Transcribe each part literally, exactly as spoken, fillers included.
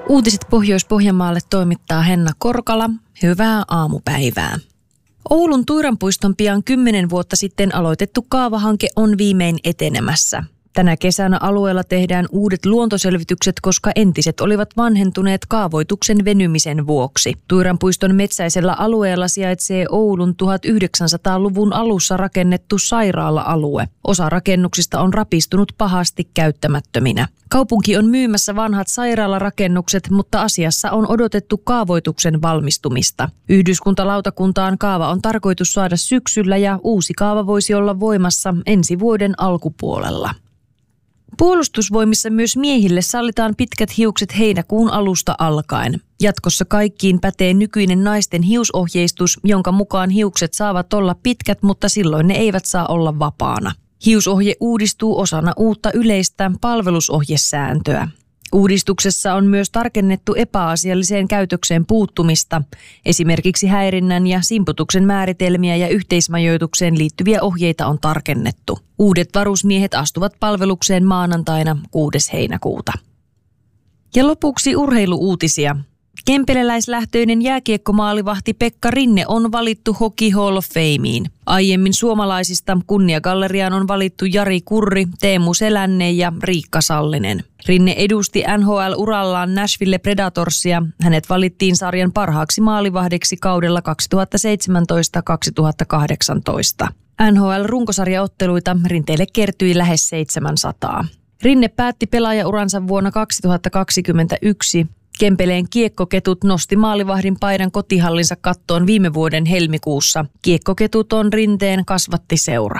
Uutiset Pohjois-Pohjanmaalle toimittaa Henna Korkala. Hyvää aamupäivää. Oulun Tuiranpuiston pian kymmenen vuotta sitten aloitettu kaavahanke on viimein etenemässä. Tänä kesänä alueella tehdään uudet luontoselvitykset, koska entiset olivat vanhentuneet kaavoituksen venymisen vuoksi. Tuiranpuiston metsäisellä alueella sijaitsee Oulun tuhatyhdeksänsataaluvun alussa rakennettu sairaala-alue. Osa rakennuksista on rapistunut pahasti käyttämättöminä. Kaupunki on myymässä vanhat sairaalarakennukset, mutta asiassa on odotettu kaavoituksen valmistumista. Yhdyskuntalautakuntaan kaava on tarkoitus saada syksyllä ja uusi kaava voisi olla voimassa ensi vuoden alkupuolella. Puolustusvoimissa myös miehille sallitaan pitkät hiukset heinäkuun alusta alkaen. Jatkossa kaikkiin pätee nykyinen naisten hiusohjeistus, jonka mukaan hiukset saavat olla pitkät, mutta silloin ne eivät saa olla vapaana. Hiusohje uudistuu osana uutta yleistä palvelusohjesääntöä. Uudistuksessa on myös tarkennettu epäasialliseen käytökseen puuttumista. Esimerkiksi häirinnän ja simputuksen määritelmiä ja yhteismajoitukseen liittyviä ohjeita on tarkennettu. Uudet varusmiehet astuvat palvelukseen maanantaina kuudes heinäkuuta. Ja lopuksi urheiluuutisia. Kempeleläislähtöinen jääkiekkomaalivahti Pekka Rinne on valittu Hockey Hall of Fameen. Aiemmin suomalaisista kunniagalleriaan on valittu Jari Kurri, Teemu Selänne ja Riikka Sallinen. Rinne edusti N H L-urallaan Nashville Predatorsia. Hänet valittiin sarjan parhaaksi maalivahdiksi kaudella kaksituhattaseitsemäntoista kaksituhattakahdeksantoista. N H L-runkosarjaotteluita Rinteelle kertyi lähes seitsemänsataa. Rinne päätti pelaajauransa vuonna kaksituhattakaksikymmentäyksi. Kempeleen Kiekkoketut nosti maalivahdin paidan kotihallinsa kattoon viime vuoden helmikuussa. Kiekkoketut on Rinteen kasvattiseura.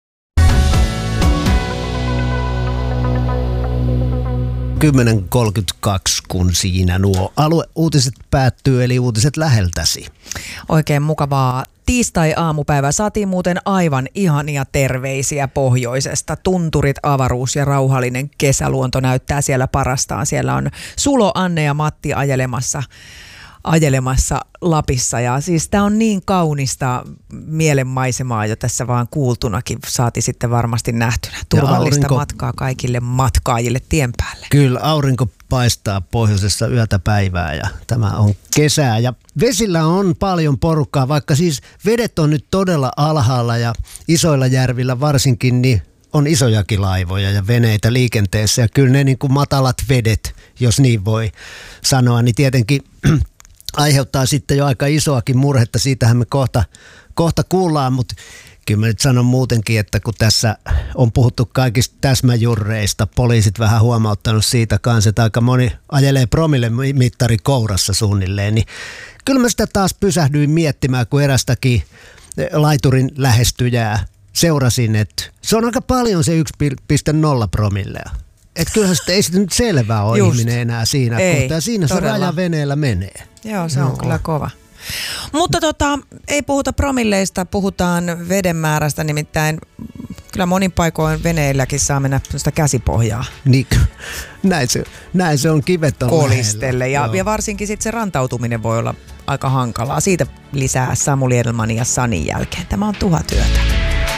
kymmenen kolmekymmentäkaksi, kun siinä nuo alueuutiset päättyy, eli uutiset läheltäsi. Oikein mukavaa tiistai-aamupäivää. Saatiin muuten aivan ihania terveisiä pohjoisesta. Tunturit, avaruus ja rauhallinen kesäluonto näyttää siellä parastaan. Siellä on Sulo, Anne ja Matti ajelemassa, ajelemassa Lapissa. Ja siis tää on niin kaunista mielenmaisemaa jo tässä vaan kuultunakin. Saati sitten varmasti nähtynä. Turvallista aurinko, matkaa kaikille matkaajille tien päälle. Kyllä, aurinko paistaa pohjoisessa yötä päivää ja tämä on kesää. Ja vesillä on paljon porukkaa, vaikka siis vedet on nyt todella alhaalla ja isoilla järvillä varsinkin, niin on isojakin laivoja ja veneitä liikenteessä. Ja kyllä ne niin kuin matalat vedet, jos niin voi sanoa, niin tietenkin aiheuttaa sitten jo aika isoakin murhetta. Siitähän me kohta, kohta kuullaan, mutta kyllä mä nyt sanon muutenkin, että kun tässä on puhuttu kaikista täsmäjurreista, poliisit vähän huomauttanut siitä kanssa, että aika moni ajelee promille mittari kourassa suunnilleen, niin kyllä mä sitä taas pysähdyin miettimään, kun erästäkin laiturin lähestyjää seurasin, että se on aika paljon se yksi pilkku nolla promillea. Että kyllähän sitä ei sitten nyt selvää ole Just. ihminen enää siinä ei, kohtaa. Siinä todella. Se raja veneellä menee. Joo, se on no. kyllä kova. Mutta tota, ei puhuta promilleista, puhutaan veden määrästä, nimittäin kyllä monin paikoin veneilläkin saa mennä sellaista käsipohjaa. Niin, näin se, näin se on, kivet on kolistelle ja, ja varsinkin sitten se rantautuminen voi olla aika hankalaa. Siitä lisää Samuli Edelmanin ja Sanin jälkeen. Tämä on Tuhat yötä.